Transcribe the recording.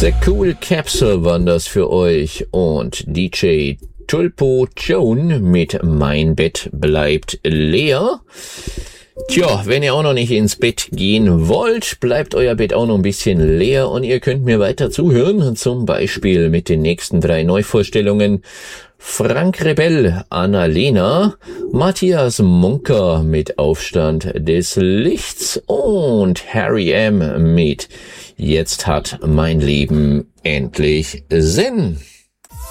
The Cool Capsule waren das für euch und DJ Tulpo Joan mit Mein Bett bleibt leer. Tja, wenn ihr auch noch nicht ins Bett gehen wollt, bleibt euer Bett auch noch ein bisschen leer und ihr könnt mir weiter zuhören, zum Beispiel mit den nächsten 3 Neuvorstellungen. Frank Rebell, Annalena, Matthias Munker mit Aufstand des Lichts und Harry M. mit Jetzt hat mein Leben endlich Sinn.